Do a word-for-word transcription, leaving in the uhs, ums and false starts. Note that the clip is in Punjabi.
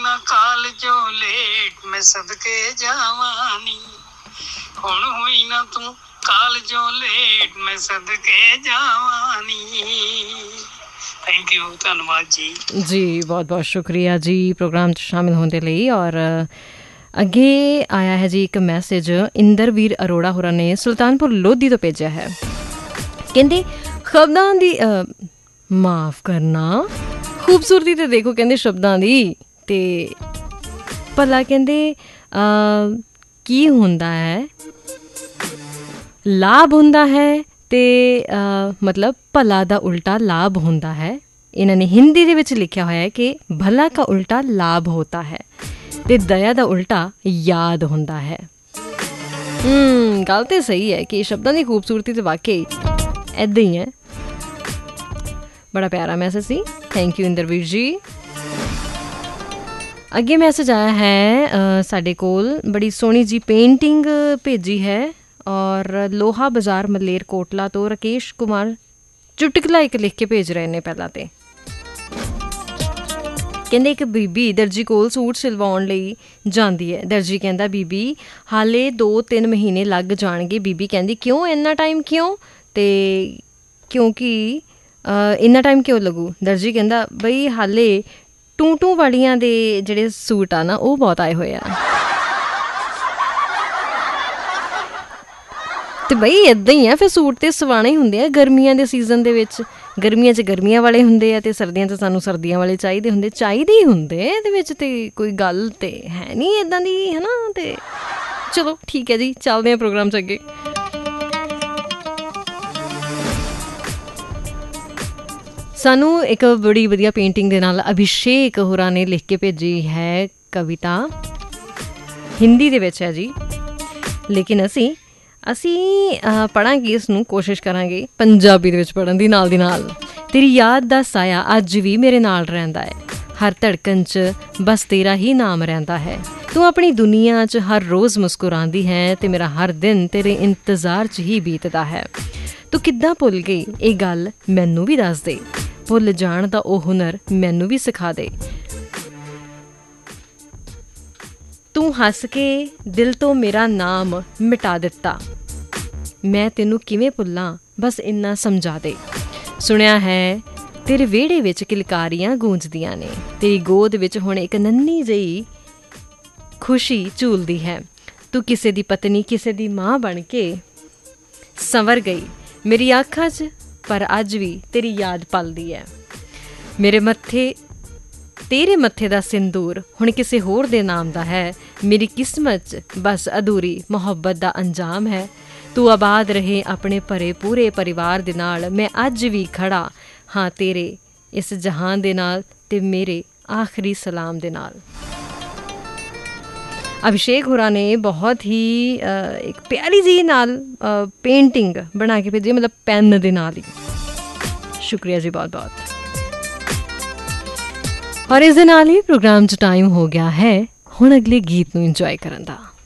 ना कालजों लेट मैं सदके जावानी, हुण होई ना तू कालजों लेट मैं सदके जावानी। थैंक यू, धन्यवाद जी। जी बहुत बहुत शुक्रिया जी प्रोग्राम 'ਚ शामिल होने ਦੇ ਲਈ। ਔਰ ਅੱਗੇ ਆਇਆ ਹੈ ਜੀ ਇੱਕ ਮੈਸੇਜ ਇੰਦਰਵੀਰ ਅਰੋੜਾ ਹੋਰਾਂ ਨੇ ਸੁਲਤਾਨਪੁਰ ਲੋਧੀ ਤੋਂ ਭੇਜਿਆ ਹੈ। ਕਹਿੰਦੇ ਖਬਰਾਂ ਦੀ ਮਾਫ ਕਰਨਾ ਖੂਬਸੂਰਤੀ ਤੇ ਦੇਖੋ ਕਹਿੰਦੇ ਸ਼ਬਦਾਂ ਦੀ, ਤੇ ਭਲਾ ਕਹਿੰਦੇ ਕੀ ਹੁੰਦਾ ਹੈ, ਲਾਭ ਹੁੰਦਾ ਹੈ ਤੇ ਮਤਲਬ ਭਲਾ ਦਾ ਉਲਟਾ ਲਾਭ ਹੁੰਦਾ ਹੈ। ਇਹਨਾਂ ਨੇ ਹਿੰਦੀ ਦੇ ਵਿੱਚ ਲਿਖਿਆ ਹੋਇਆ ਹੈ ਕਿ ਭਲਾ ਕਾ ਉਲਟਾ ਲਾਭ ਹੋਤਾ ਹੈ ਤੇ ਦਇਆ ਦਾ ਉਲਟਾ ਯਾਦ ਹੁੰਦਾ ਹੈ। ਹੂੰ ਗੱਲ ਤਾਂ ਸਹੀ ਹੈ ਕਿ ਸ਼ਬਦਾਂ ਦੀ ਖੂਬਸੂਰਤੀ ਤਾਂ ਵਾਕਈ ਇੱਦਾਂ ਹੀ ਹੈ। ਬੜਾ ਪਿਆਰਾ message C, thank you Inderveer ਜੀ। ਅੱਗੇ ਮੈਸੇਜ ਆਇਆ ਹੈ ਸਾਡੇ ਕੋਲ, ਬੜੀ ਸੋਹਣੀ ਜੀ ਪੇਂਟਿੰਗ ਭੇਜੀ ਹੈ ਔਰ ਲੋਹਾ ਬਾਜ਼ਾਰ ਮਲੇਰਕੋਟਲਾ ਤੋਂ ਰਾਕੇਸ਼ ਕੁਮਾਰ ਚੁਟਕਲਾ ਇੱਕ ਲਿਖ ਕੇ ਭੇਜ ਰਹੇ ਨੇ। ਪਹਿਲਾਂ ਤਾਂ ਕਹਿੰਦੇ ਇੱਕ ਬੀਬੀ ਦਰਜੀ ਕੋਲ ਸੂਟ ਸਿਲਵਾਉਣ ਲਈ ਜਾਂਦੀ ਹੈ। ਦਰਜੀ ਕਹਿੰਦਾ ਬੀਬੀ ਹਾਲੇ ਦੋ ਤਿੰਨ ਮਹੀਨੇ ਲੱਗ ਜਾਣਗੇ। ਬੀਬੀ ਕਹਿੰਦੀ ਕਿਉਂ ਇੰਨਾ ਟਾਈਮ ਕਿਉਂ, ਅਤੇ ਕਿਉਂਕਿ ਇੰਨਾ ਟਾਈਮ ਕਿਉਂ ਲੱਗੂ। ਦਰਜੀ ਕਹਿੰਦਾ ਬਈ ਹਾਲੇ ਟੂ ਟੂ ਵਾਲੀਆਂ ਦੇ ਜਿਹੜੇ ਸੂਟ ਆ ਨਾ ਉਹ ਬਹੁਤ ਆਏ ਹੋਏ ਆ। ਅਤੇ ਬਈ ਇੱਦਾਂ ਹੀ ਆ ਫਿਰ, ਸੂਟ ਤਾਂ ਸਵਾਣੇ ਹੀ ਹੁੰਦੇ ਆ ਗਰਮੀਆਂ ਦੇ ਸੀਜ਼ਨ ਦੇ ਵਿੱਚ। ਗਰਮੀਆਂ 'ਚ ਗਰਮੀਆਂ ਵਾਲੇ ਹੁੰਦੇ ਆ ਅਤੇ ਸਰਦੀਆਂ 'ਚ ਸਾਨੂੰ ਸਰਦੀਆਂ ਵਾਲੇ ਚਾਹੀਦੇ ਹੁੰਦੇ, ਚਾਹੀਦੇ ਹੀ ਹੁੰਦੇ ਇਹਦੇ ਵਿੱਚ, ਤਾਂ ਕੋਈ ਗੱਲ ਤਾਂ ਹੈ ਨਹੀਂ ਇੱਦਾਂ ਦੀ, ਹੈ ਨਾ। ਅਤੇ ਚਲੋ ਠੀਕ ਹੈ ਜੀ, ਚੱਲਦੇ ਹਾਂ ਪ੍ਰੋਗਰਾਮ 'ਚ ਅੱਗੇ। ਸਾਨੂੰ ਇੱਕ ਬੜੀ ਵਧੀਆ ਪੇਂਟਿੰਗ ਦੇ ਨਾਲ ਅਭਿਸ਼ੇਕ ਹੋਰਾਂ ਨੇ ਲਿਖ ਕੇ ਭੇਜੀ ਹੈ ਕਵਿਤਾ, ਹਿੰਦੀ ਦੇ ਵਿੱਚ ਹੈ ਜੀ, ਲੇਕਿਨ ਅਸੀਂ ਅਸੀਂ ਪੜ੍ਹਾਂਗੇ ਇਸ ਨੂੰ, ਕੋਸ਼ਿਸ਼ ਕਰਾਂਗੇ ਪੰਜਾਬੀ ਦੇ ਵਿੱਚ ਪੜ੍ਹਨ ਦੀ ਨਾਲ ਦੀ ਨਾਲ। ਤੇਰੀ ਯਾਦ ਦਾ ਸਾਇਆ ਅੱਜ ਵੀ ਮੇਰੇ ਨਾਲ ਰਹਿੰਦਾ ਹੈ, ਹਰ ਧੜਕਣ 'ਚ ਬਸ ਤੇਰਾ ਹੀ ਨਾਮ ਰਹਿੰਦਾ ਹੈ। ਤੂੰ ਆਪਣੀ ਦੁਨੀਆ 'ਚ ਹਰ ਰੋਜ਼ ਮੁਸਕਰਾਉਂਦੀ ਹੈ ਅਤੇ ਮੇਰਾ ਹਰ ਦਿਨ ਤੇਰੇ ਇੰਤਜ਼ਾਰ 'ਚ ਹੀ ਬੀਤਦਾ ਹੈ। ਤੂੰ ਕਿੱਦਾਂ ਭੁੱਲ ਗਈ ਇਹ ਗੱਲ ਮੈਨੂੰ ਵੀ ਦੱਸ ਦੇ, ਭੁੱਲ ਜਾਣ ਦਾ ਉਹ ਹੁਨਰ ਮੈਨੂੰ ਵੀ ਸਿਖਾ ਦੇ। ਤੂੰ ਹੱਸ ਕੇ ਦਿਲ ਤੋਂ ਮੇਰਾ ਨਾਮ ਮਿਟਾ ਦਿੱਤਾ, ਮੈਂ ਤੈਨੂੰ ਕਿਵੇਂ ਭੁੱਲਾਂ ਬਸ ਇੰਨਾ ਸਮਝਾ ਦੇ। ਸੁਣਿਆ ਹੈ ਤੇਰੇ ਵਿਹੜੇ ਵਿੱਚ ਕਿਲਕਾਰੀਆਂ ਗੂੰਜਦੀਆਂ ਨੇ, ਤੇਰੀ ਗੋਦ ਵਿੱਚ ਹੁਣ ਇੱਕ ਨੰਨੀ ਜਿਹੀ ਖੁਸ਼ੀ ਝੂਲਦੀ ਹੈ। ਤੂੰ ਕਿਸੇ ਦੀ ਪਤਨੀ ਕਿਸੇ ਦੀ ਮਾਂ ਬਣ ਕੇ ਸੰਵਰ ਗਈ ਮੇਰੀ ਅੱਖਾਂ 'ਚ, ਪਰ ਅੱਜ ਵੀ ਤੇਰੀ ਯਾਦ ਪਲਦੀ ਹੈ। ਮੇਰੇ ਮੱਥੇ ਤੇਰੇ ਮੱਥੇ ਦਾ ਸਿੰਦੂਰ ਹੁਣ ਕਿਸੇ ਹੋਰ ਦੇ ਨਾਮ ਦਾ ਹੈ, ਮੇਰੀ ਕਿਸਮਤ 'ਚ ਬਸ ਅਧੂਰੀ ਮੁਹੱਬਤ ਦਾ ਅੰਜਾਮ ਹੈ। ਤੂੰ ਆਬਾਦ ਰਹੇ ਆਪਣੇ ਭਰੇ ਪੂਰੇ ਪਰਿਵਾਰ ਦੇ ਨਾਲ, ਮੈਂ ਅੱਜ ਵੀ ਖੜਾ ਹਾਂ ਤੇਰੇ ਇਸ ਜਹਾਨ ਦੇ ਨਾਲ ਅਤੇ ਮੇਰੇ ਆਖਰੀ ਸਲਾਮ ਦੇ ਨਾਲ। ਅਭਿਸ਼ੇਕ ਹੋਰਾਂ ਨੇ ਬਹੁਤ ਹੀ ਇੱਕ ਪਿਆਰੀ ਜੀ ਨਾਲ ਪੇਂਟਿੰਗ ਬਣਾ ਕੇ ਭੇਜੀ, ਮਤਲਬ ਪੈਨ ਦੇ ਨਾਲ ਹੀ। ਸ਼ੁਕਰੀਆ ਜੀ ਬਹੁਤ ਬਹੁਤ। ਔਰ ਇਸ ਦੇ ਨਾਲ ਹੀ ਪ੍ਰੋਗਰਾਮ 'ਚ ਟਾਈਮ ਹੋ ਗਿਆ ਹੈ ਹੁਣ ਅਗਲੇ ਗੀਤ ਨੂੰ ਇੰਜੋਏ ਕਰਨ ਦਾ।